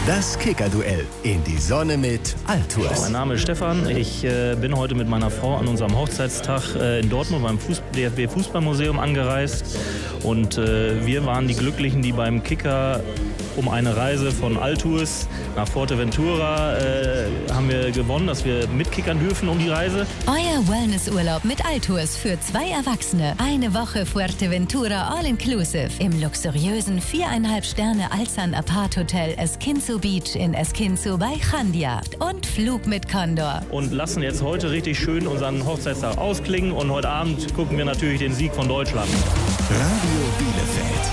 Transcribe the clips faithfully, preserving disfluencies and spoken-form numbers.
Das Kicker-Duell in die Sonne mit Altours. Mein Name ist Stefan. Ich äh, bin heute mit meiner Frau an unserem Hochzeitstag äh, in Dortmund beim Fuß- D F B-Fußballmuseum angereist. Und äh, wir waren die Glücklichen, die beim Kicker um eine Reise von Altours nach Fuerteventura äh, haben wir gewonnen, dass wir mitkickern dürfen um die Reise. Euer Wellnessurlaub mit Altours für zwei Erwachsene. Eine Woche Fuerteventura All-Inclusive im luxuriösen viereinhalb Sterne Alzan Apart Hotel Esquinzo Beach in Esquinzo bei Jandia. Und Flug mit Condor. Und lassen jetzt heute richtig schön unseren Hochzeitstag ausklingen. Und heute Abend gucken wir natürlich den Sieg von Deutschland. Radio Bielefeld.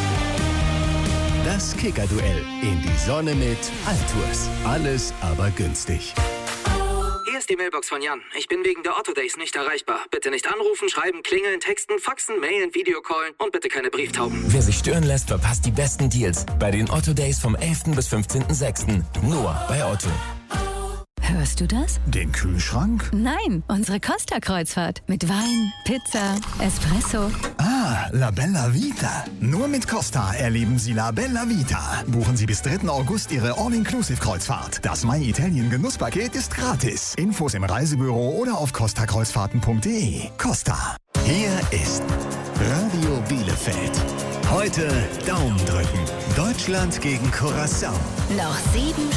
Das Kicker-Duell in die Sonne mit Altours. Alles aber günstig. Hier ist die Mailbox von Jan. Ich bin wegen der Otto Days nicht erreichbar. Bitte nicht anrufen, schreiben, klingeln, texten, faxen, mailen, Videocallen und bitte keine Brieftauben. Wer sich stören lässt, verpasst die besten Deals bei den Otto Days vom elften bis fünfzehnten sechsten Nur bei Otto. Hörst du das? Den Kühlschrank? Nein, unsere Costa-Kreuzfahrt. Mit Wein, Pizza, Espresso. Ah, La Bella Vita. Nur mit Costa erleben Sie La Bella Vita. Buchen Sie bis dritten August Ihre All-Inclusive-Kreuzfahrt. Das My Italien Genusspaket ist gratis. Infos im Reisebüro oder auf costa kreuzfahrten punkt de. Costa. Hier ist Radio Bielefeld. Heute Daumen drücken. Deutschland gegen Curaçao. Noch sieben